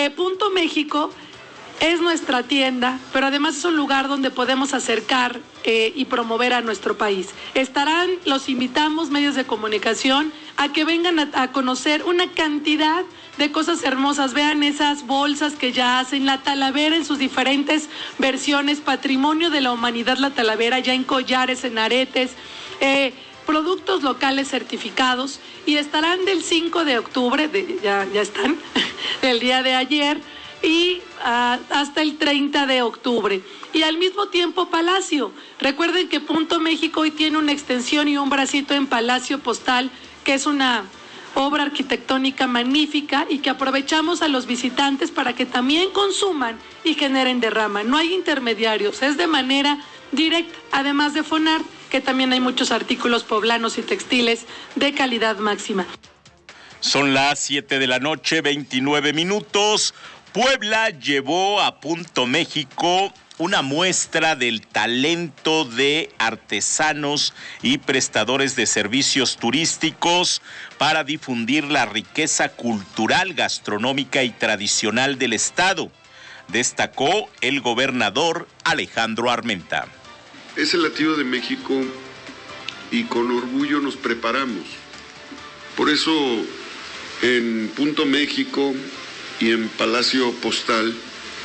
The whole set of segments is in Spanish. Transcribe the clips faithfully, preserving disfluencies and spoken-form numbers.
Eh, Punto México es nuestra tienda, pero además es un lugar donde podemos acercar eh, y promover a nuestro país. Estarán, los invitamos, medios de comunicación, a que vengan a, a conocer una cantidad de cosas hermosas. Vean esas bolsas que ya hacen, la talavera en sus diferentes versiones, patrimonio de la humanidad la talavera, ya en collares, en aretes, eh, productos locales certificados, y estarán del cinco de octubre, de, ya, ya están, del día de ayer, y uh, hasta el treinta de octubre. Y al mismo tiempo Palacio. Recuerden que Punto México hoy tiene una extensión y un bracito en Palacio Postal, que es una obra arquitectónica magnífica y que aprovechamos a los visitantes para que también consuman y generen derrama. No hay intermediarios, es de manera directa, además de Fonart, que también hay muchos artículos poblanos y textiles de calidad máxima. Son las siete de la noche, veintinueve minutos. Puebla llevó a Punto México una muestra del talento de artesanos y prestadores de servicios turísticos para difundir la riqueza cultural, gastronómica y tradicional del estado, destacó el gobernador Alejandro Armenta. Es el latido de México y con orgullo nos preparamos. Por eso en Punto México y en Palacio Postal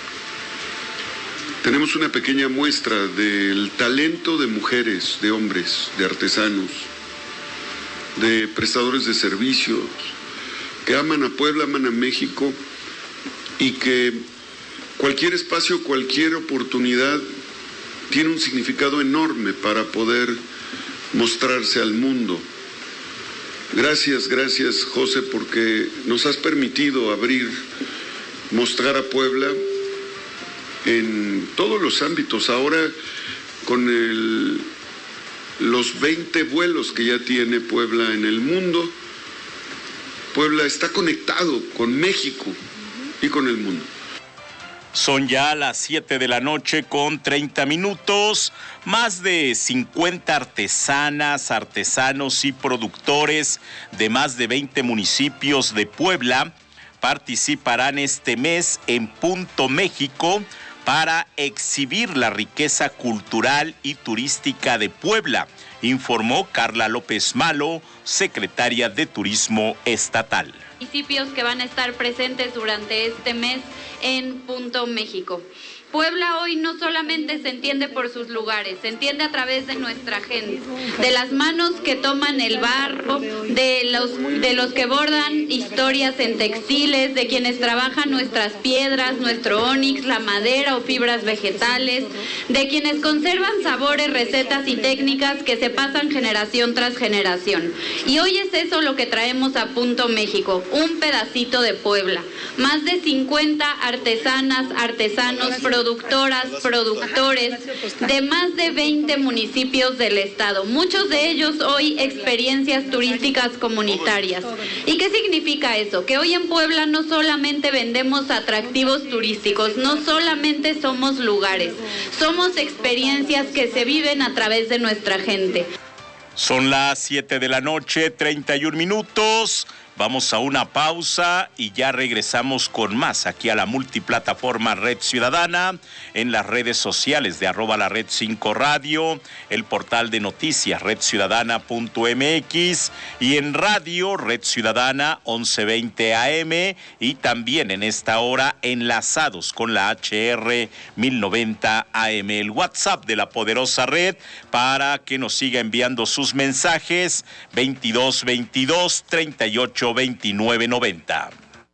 tenemos una pequeña muestra del talento de mujeres, de hombres, de artesanos, de prestadores de servicios, que aman a Puebla, aman a México, y que cualquier espacio, cualquier oportunidad tiene un significado enorme para poder mostrarse al mundo. Gracias, gracias, José, porque nos has permitido abrir, mostrar a Puebla en todos los ámbitos. Ahora, con el, los veinte vuelos que ya tiene Puebla en el mundo, Puebla está conectado con México y con el mundo. Son ya las siete de la noche con treinta minutos. Más de cincuenta artesanas, artesanos y productores de más de veinte municipios de Puebla participarán este mes en Punto México para exhibir la riqueza cultural y turística de Puebla, informó Carla López Malo, secretaria de Turismo Estatal. Municipios que van a estar presentes durante este mes en Punto México. Puebla hoy no solamente se entiende por sus lugares, se entiende a través de nuestra gente, de las manos que toman el barro, de los, de los que bordan historias en textiles, de quienes trabajan nuestras piedras, nuestro ónix, la madera o fibras vegetales, de quienes conservan sabores, recetas y técnicas que se pasan generación tras generación. Y hoy es eso lo que traemos a Punto México, un pedacito de Puebla. Más de cincuenta artesanas, artesanos, productores, productoras, productores de más de veinte municipios del estado, muchos de ellos hoy experiencias turísticas comunitarias. ¿Y qué significa eso? Que hoy en Puebla no solamente vendemos atractivos turísticos, no solamente somos lugares, somos experiencias que se viven a través de nuestra gente. Son las siete de la noche, treinta y un minutos. Vamos a una pausa y ya regresamos con más aquí a la multiplataforma Red Ciudadana, en las redes sociales de arroba la Red cinco Radio, el portal de noticias red ciudadana punto m x y en radio Red Ciudadana once veinte A M y también en esta hora enlazados con la H R mil noventa A M, el WhatsApp de la poderosa red para que nos siga enviando sus mensajes veintidós veintidós treinta y ocho veintinueve noventa.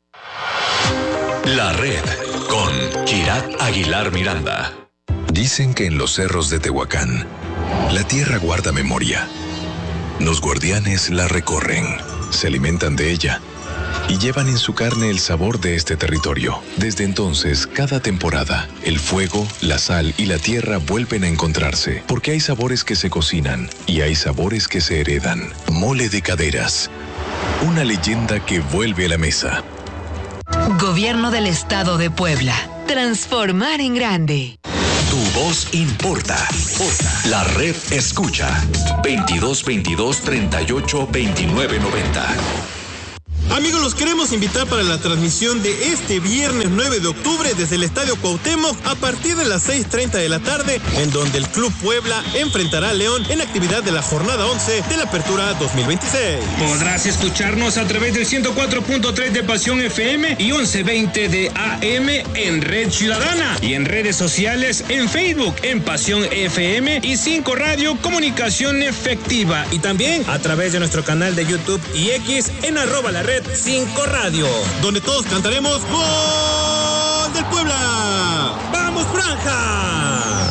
La Red con Kirat Aguilar Miranda. Dicen que en los cerros de Tehuacán la tierra guarda memoria. Los guardianes la recorren, se alimentan de ella y llevan en su carne el sabor de este territorio. Desde entonces, cada temporada, el fuego, la sal y la tierra vuelven a encontrarse, porque hay sabores que se cocinan y hay sabores que se heredan. Mole de Caderas, una leyenda que vuelve a la mesa. Gobierno del Estado de Puebla. Transformar en grande. Tu voz importa. La Red escucha. veintidós veintidós treinta y ocho veintinueve noventa. Amigos, los queremos invitar para la transmisión de este viernes nueve de octubre desde el Estadio Cuauhtémoc a partir de las seis treinta de la tarde, en donde el Club Puebla enfrentará a León en actividad de la jornada once de la Apertura dos mil veintiséis. Podrás escucharnos a través del ciento cuatro punto tres de Pasión F M y once veinte de A M en Red Ciudadana y en redes sociales en Facebook en Pasión F M y cinco Radio Comunicación Efectiva, y también a través de nuestro canal de YouTube y X en arroba la red cinco Radio, donde todos cantaremos ¡Gol del Puebla! ¡Vamos, Franja!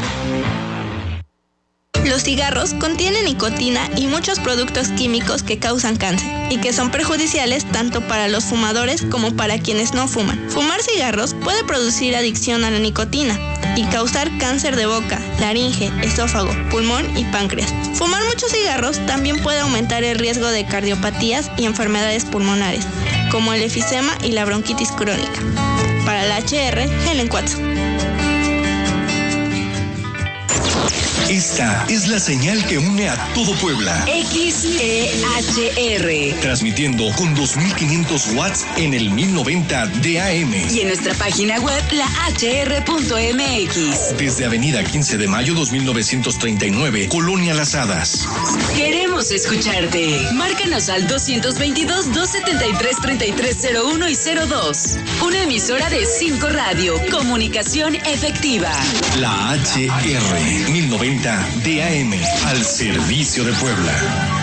Los cigarros contienen nicotina y muchos productos químicos que causan cáncer y que son perjudiciales tanto para los fumadores como para quienes no fuman. Fumar cigarros puede producir adicción a la nicotina y causar cáncer de boca, laringe, esófago, pulmón y páncreas. Fumar muchos cigarros también puede aumentar el riesgo de cardiopatías y enfermedades pulmonares, como el efisema y la bronquitis crónica. Para la H R, Helen Cuatzo. Esta es la señal que une a todo Puebla. X E H R. Transmitiendo con dos mil quinientos watts en el mil noventa de A M. Y en nuestra página web, la H R punto M X. Desde Avenida quince de mayo dos mil novecientos treinta y nueve, Colonia Las Hadas. Queremos escucharte. Márcanos al doscientos veintidós, doscientos setenta y tres, treinta y tres cero uno y cero dos. Una emisora de cinco Radio. Comunicación efectiva. La H R mil noventa de A M al servicio de Puebla.